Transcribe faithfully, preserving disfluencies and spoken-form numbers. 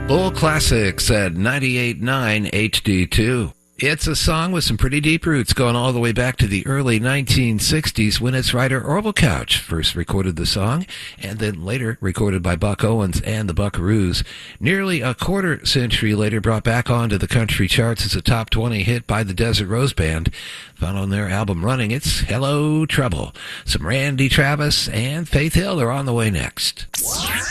Bull Classics at ninety-eight point nine H D two. It's a song with some pretty deep roots going all the way back to the early nineteen sixties when its writer Orville Couch first recorded the song and then later recorded by Buck Owens and the Buckaroos. Nearly a quarter century later brought back onto the country charts as a top twenty hit by the Desert Rose Band. Found on their album Running, it's Hello Trouble. Some Randy Travis and Faith Hill are on the way next.